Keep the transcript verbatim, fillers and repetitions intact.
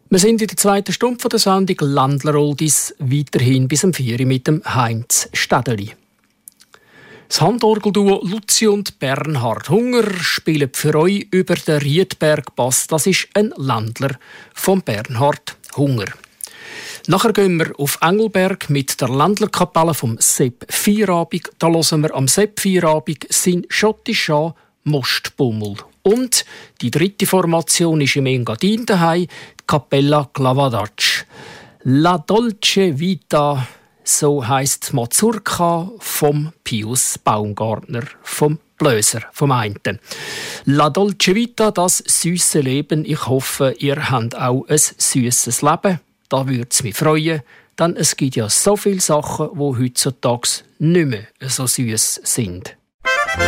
Wir sind in der zweiten Stunde der Sendung Landler Oldies, weiterhin bis um vier Uhr mit dem Heinz Städeli. Das Handorgelduo Luzi und Bernhard Hunger spielen für euch über den Riedberg-Pass. Das ist ein Landler von Bernhard Hunger. Nachher gehen wir auf Engelberg mit der Landlerkapelle vom Sepp Feierabend. Da hören wir am Sepp Feierabend sein schottischer Mostbummel. Und die dritte Formation ist im Engadin daheim, die Cappella Clavadacci. La Dolce Vita, so heisst die Mazurka vom Pius Baumgartner, vom Blöser, vom einen. La Dolce Vita, das süße Leben. Ich hoffe, ihr habt auch ein süßes Leben. Da würde es mich freuen, denn es gibt ja so viele Sachen, die heutzutage nicht mehr so süß sind.